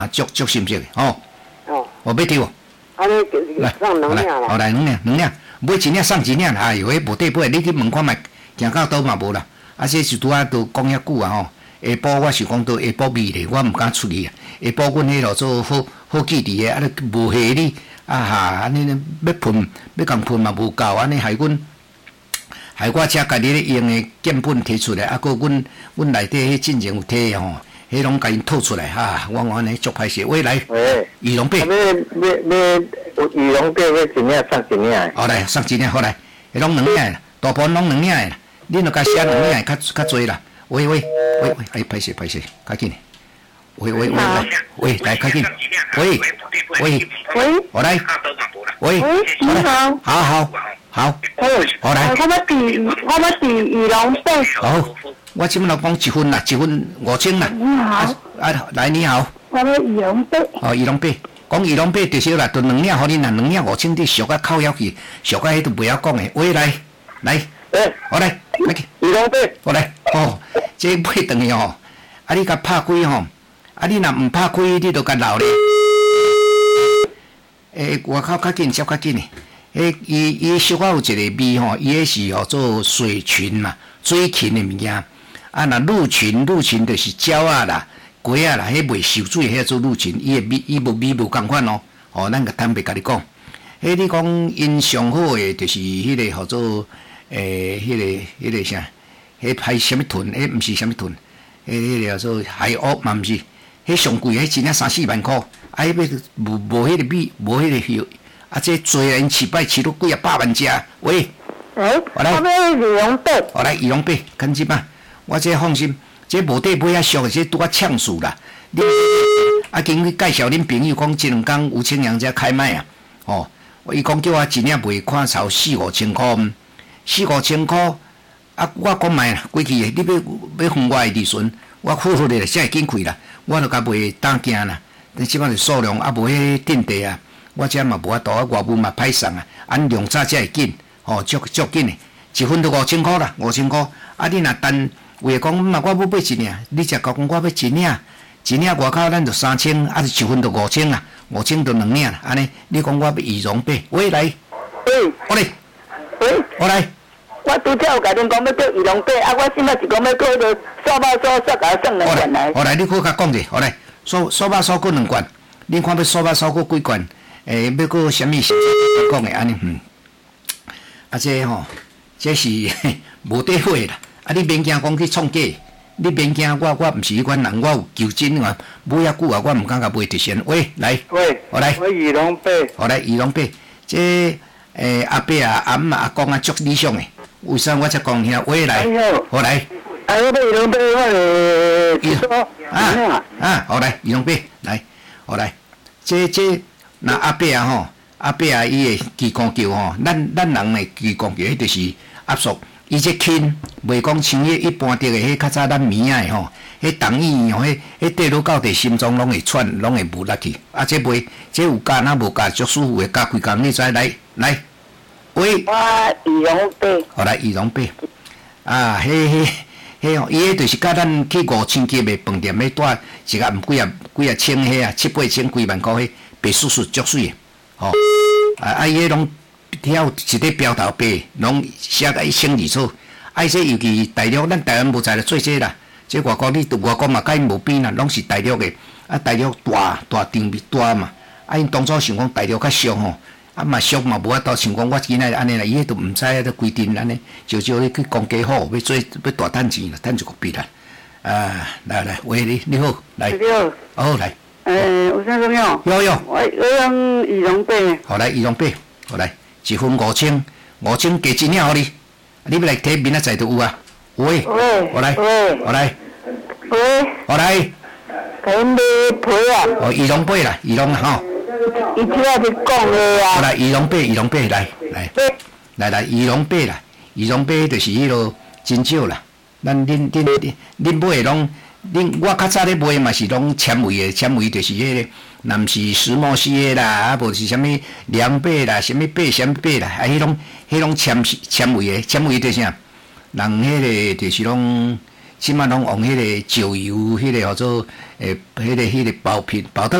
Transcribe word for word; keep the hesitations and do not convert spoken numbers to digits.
啊，足足深色的吼。哦。我要丢。 安尼就是送两领啦。 好来，两领，两领，买一领送一领，哎呦，迄无底买，你去问看觅，行到倒嘛无啦。啊，这是拄啊，都讲遐久啊吼。下晡我是讲到下晡味咧，我毋敢出去啊。下晡阮迄落做好好记伫个，啊，你无下你啊哈，安尼要喷要共喷嘛无够，安尼害阮。害我遮家己咧用诶建本摕出来，啊，佮阮阮内底迄进前有摕吼，迄拢甲因吐出来哈，我我安尼足歹势。喂来，羽绒被， 要要要有羽绒被要一领送一领。 好来，送一领好来，迄拢两领啦，大部分拢两领啦，恁著甲写两领较较侪啦。喂喂喂喂，哎，歹势歹势，较紧。喂喂喂来，喂来较紧。喂喂喂，我来。喂， 你好。 好好。好，好来。 我要订，我要订羽绒被。 好，我即摆讲一份啦，一份五千啦。 你好。 啊，来你好。 我要羽绒被。 哦，羽绒被，讲羽绒被就是啦，就两领，互你啦，两领五千，你俗啊扣遐去，俗啊迄都袂晓讲诶。喂，来来， 诶， 我来，来去。 羽绒被， 我来。哦，这买转去吼，啊你甲拍开吼，啊你若毋拍开，你就甲留咧。诶，外口较紧，接较紧诶。迄伊伊小可有一个味吼，伊迄是号做水芹嘛，水芹的物件。啊，若鹿芹，鹿芹就是鸟啊啦、鸡啊啦，迄袂受水迄做鹿芹，伊的味伊无味无共款哦。哦，咱个坦白甲你讲，迄你讲因上好诶，就是迄个号做诶，迄、那个迄、那个啥，迄海什物豚，迄毋是什物豚，迄迄个叫做海鸥嘛，毋是，迄上贵，迄真正三四万箍，啊，迄要无无迄个味，无迄个hiệu。啊，这做人饲摆饲到几啊百万只，喂， 诶， 我来， 我要羽绒被， 我来羽绒被，赶紧吧，我这放心，这无底买遐俗，这拄啊呛死啦。你啊，今去介绍恁朋友讲，即两工有青阳遮开卖啊，哦，伊讲叫我一领卖看超四五千箍，四五千箍，啊，我讲卖啦，过去你要要分我的利润，我付付咧，才会紧开啦，我著甲卖单件啦，但即摆是数量啊，无迄定地啊。我遮嘛无法度，啊外物嘛歹送啊，按量早才会紧，吼足足紧诶，一份都五千箍啦，五千箍。啊，你若单为讲嘛，我要买一领，你则讲我要一领，一领外口咱就三千，啊，一份就五千啊，五千就两领啦，安尼，你讲我要羽绒被，喂来， 喂， 我来， 喂， 我来， 我拄则有甲恁讲要做羽绒被，啊，我现在是讲要做迄个扫把扫扫甲送两罐来。 好来，你搁甲讲者，好来，扫扫把扫搁两罐，恁看要扫把扫搁几罐？诶，要搁啥物事讲诶？安尼，嗯，啊，这吼、喔，这是无底货啦。啊，你免惊讲去创假，你免惊我我毋是迄款人，我有求真啊。买遐久啊，我毋敢甲卖直线。喂，来， 喂， 我来， 我羽绒被， 我来羽绒被。这诶阿伯啊、阿姆啊、阿公啊，足理想诶。为啥我才讲遐？喂，来，我来。 啊，我要羽绒被，我诶，一说啊啊，好来羽绒被，来，好来，这这。那阿伯啊吼，阿伯啊，伊的鸡公桥吼，咱咱人的鸡公桥，迄就是压缩，伊这轻，袂讲像迄一般的迄较早咱棉仔的吼，迄重椅吼，迄迄缀落到地心脏拢会喘，拢会无力去。啊，这袂，这有加那无加，足舒服的，加几工你再来来，喂， 我羽绒被， 好来羽绒被，啊，迄迄迄吼，伊迄就是甲咱去五千级的饭店，要带一个毋几啊几啊千迄啊，七八千几万箍迄。白叔叔足水诶，吼、哦，啊啊伊迄拢挑一个标头白，拢写甲一清二楚。啊，这尤其大陆，咱台湾无在咧做这啦。这外国你外国嘛，甲因无比啦，拢是大陆诶。啊，大陆大大场面大嘛。啊，因当初想讲大陆较俗吼，啊嘛俗嘛无法度想讲我今仔安尼啦，伊迄都毋知影咧规定安尼，就就咧去讲家好，要做要大趁钱啦，趁一个币啦。啊，来来，喂你你好，来，好来。 诶，有啥重要？ 有有， 我我用羽绒被。 好来羽绒被，好来，一份五千，五千加一领互你，你要来睇明仔载就有啊。喂，我来，我来， 喂， 我来， 甲因买被啊。 哦，羽绒被啦，羽绒吼。 伊只要是讲的啊。 好来，羽绒被，羽绒被来来，来来羽绒被啦，羽绒被就是迄落真少啦，咱恁恁恁恁买的拢。恁我较早咧卖嘛是拢纤维的，纤维就是迄个，若毋是石墨烯的啦，啊无是啥物凉被啦，啥物被啥物被啦，啊迄种迄种纤纤维的，纤维就是啥，人迄个就是拢即马拢用迄个石油，迄个叫做诶，迄个迄个包片包到。